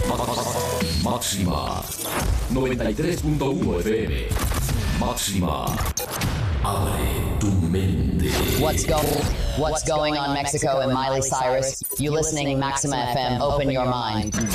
Máxima 93.1 FM. Máxima. Abre tu mente. What's going on, Mexico and Miley Cyrus? You listening Maxima FM? Open your mind.